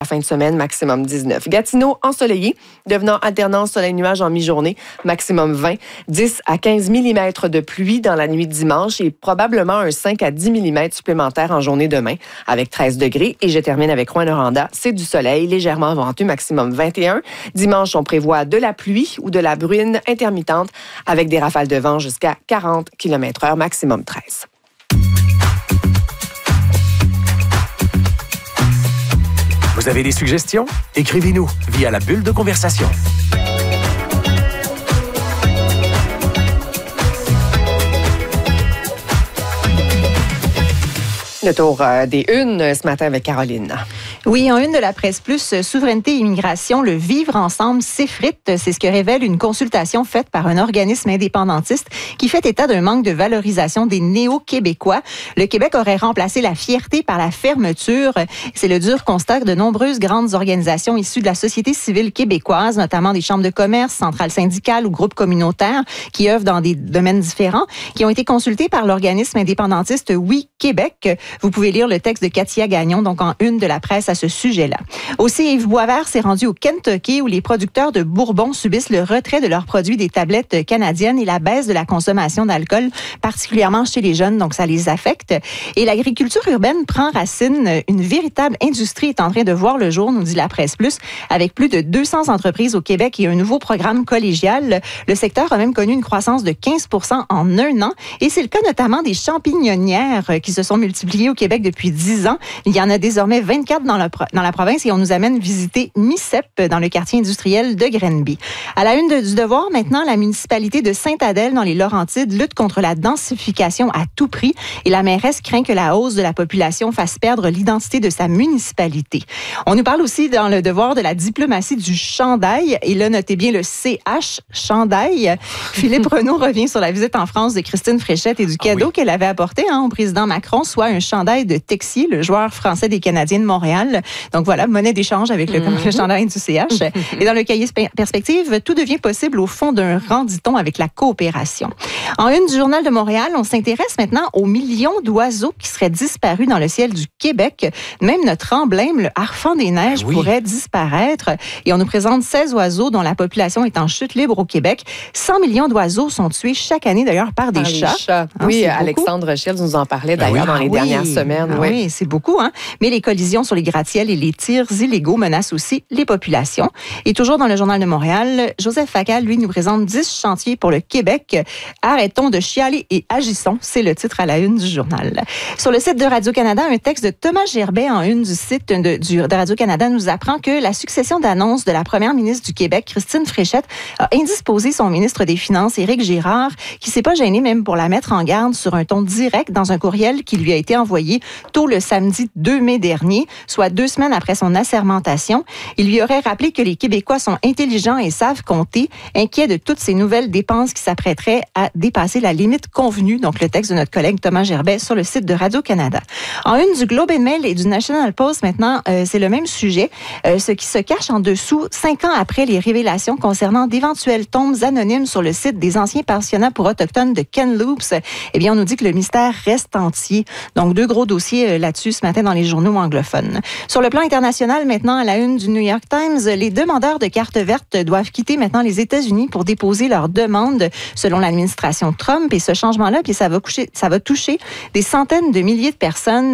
La fin de semaine, maximum 19. Gatineau, ensoleillé, devenant alternance soleil-nuage en mi-journée, maximum 20. 10 à 15 mm de pluie dans la nuit de dimanche et probablement un 5 à 10 mm supplémentaire en journée demain, avec 13 degrés. Et je termine avec Rouyn-Noranda. C'est du soleil, légèrement venteux, maximum 21. Dimanche, on prévoit de la pluie ou de la bruine intermittente avec des rafales de vent jusqu'à 40 km/h, maximum 13. Vous avez des suggestions? Écrivez-nous via la bulle de conversation. Le tour des unes ce matin avec Caroline. Oui, en une de la Presse Plus, Souveraineté et immigration, le vivre ensemble s'effrite. C'est ce que révèle une consultation faite par un organisme indépendantiste qui fait état d'un manque de valorisation des néo-québécois. Le Québec aurait remplacé la fierté par la fermeture. C'est le dur constat de nombreuses grandes organisations issues de la société civile québécoise, notamment des chambres de commerce, centrales syndicales ou groupes communautaires qui œuvrent dans des domaines différents, qui ont été consultés par l'organisme indépendantiste Oui Québec. Vous pouvez lire le texte de Katia Gagnon, donc en une de la presse à ce sujet-là. Aussi, Yves Boisvert s'est rendu au Kentucky où les producteurs de bourbon subissent le retrait de leurs produits des tablettes canadiennes et la baisse de la consommation d'alcool, particulièrement chez les jeunes, donc ça les affecte. Et l'agriculture urbaine prend racine. Une véritable industrie est en train de voir le jour, nous dit la Presse Plus, avec plus de 200 entreprises au Québec et un nouveau programme collégial. Le secteur a même connu une croissance de 15 % en un an et c'est le cas notamment des champignonnières qui se sont multipliées au Québec depuis 10 ans. Il y en a désormais 24 dans la province et on nous amène visiter MICEP dans le quartier industriel de Grenby. À la une du Devoir, maintenant, la municipalité de Sainte-Adèle dans les Laurentides lutte contre la densification à tout prix et la mairesse craint que la hausse de la population fasse perdre l'identité de sa municipalité. On nous parle aussi dans le Devoir de la diplomatie du chandail et là, notez bien le CH, chandail. Philippe Renaud revient sur la visite en France de Christine Fréchette et du cadeau qu'elle avait apporté au président Macron, soit un chandail de Texier, le joueur français des Canadiens de Montréal. Donc voilà, monnaie d'échange avec le chandail du CH. Et dans le cahier perspective, tout devient possible au fond d'un rang, dit-on, avec la coopération. En une du Journal de Montréal, on s'intéresse maintenant aux millions d'oiseaux qui seraient disparus dans le ciel du Québec. Même notre emblème, le harfang des neiges, pourrait disparaître. Et on nous présente 16 oiseaux dont la population est en chute libre au Québec. 100 millions d'oiseaux sont tués chaque année, d'ailleurs, par des chats. Oui, Alexandre Shields nous en parlait d'ailleurs dans les dernières semaines. Oui, c'est beaucoup. Mais les collisions sur les gratte-ciels et les tirs illégaux menacent aussi les populations. Et toujours dans le Journal de Montréal, Joseph Facal, lui, nous présente 10 chantiers pour le Québec. Arrêtons de chialer et agissons. C'est le titre à la une du journal. Sur le site de Radio-Canada, un texte de Thomas Gerbet en une du site de Radio-Canada nous apprend que la succession d'annonces de la première ministre du Québec, Christine Fréchette, a indisposé son ministre des Finances, Éric Girard, qui s'est pas gêné même pour la mettre en garde sur un ton direct dans un courriel qui lui a été envoyé tôt le samedi 2 mai dernier, soit 2 semaines après son assermentation. Il lui aurait rappelé que les Québécois sont intelligents et savent compter, inquiets de toutes ces nouvelles dépenses qui s'apprêteraient à dépasser la limite convenue. Donc, le texte de notre collègue Thomas Gerbet sur le site de Radio-Canada. En une du Globe and Mail et du National Post, maintenant, c'est le même sujet. Ce qui se cache en dessous, 5 ans après les révélations concernant d'éventuelles tombes anonymes sur le site des anciens pensionnats pour autochtones de Kamloops, eh bien, on nous dit que le mystère reste entier. Donc, 2 gros dossiers là-dessus ce matin dans les journaux anglophones. Sur le plan international, maintenant, à la une du New York Times, les demandeurs de carte verte doivent quitter maintenant les États-Unis pour déposer leur demande selon l'administration Trump. Et ce changement-là, puis ça va toucher des centaines de milliers de personnes.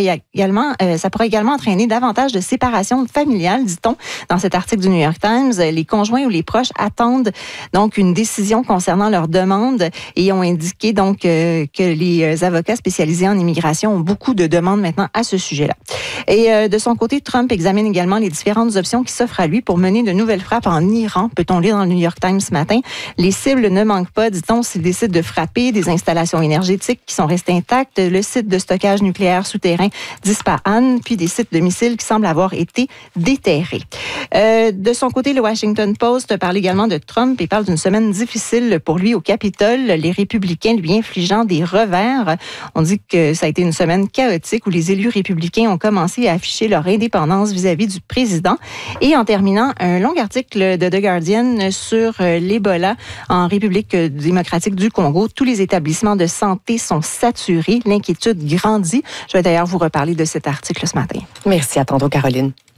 Ça pourrait également entraîner davantage de séparation familiale, dit-on, dans cet article du New York Times. Les conjoints ou les proches attendent donc une décision concernant leur demande et ont indiqué donc que les avocats spécialisés en immigration ont beaucoup de demandes maintenant à ce sujet-là. Et de son côté, Trump examine également les différentes options qui s'offrent à lui pour mener de nouvelles frappes en Iran, peut-on lire dans le New York Times ce matin. Les cibles ne manquent pas, dit-on, s'il décide de frapper des installations énergétiques qui sont restées intactes, le site de stockage nucléaire souterrain d'Ispahan, puis des sites de missiles qui semblent avoir été déterrés. De son côté, le Washington Post parle également de Trump et parle d'une semaine difficile pour lui au Capitole, les républicains lui infligeant des revers. On dit que ça a été une semaine chaotique où les élus républicains ont commencé à afficher leur indépendance vis-à-vis du président. Et en terminant, un long article de The Guardian sur l'Ebola en République démocratique du Congo. Tous les établissements de santé sont saturés. L'inquiétude grandit. Je vais d'ailleurs vous reparler de cet article ce matin. Merci. À tantôt, Caroline.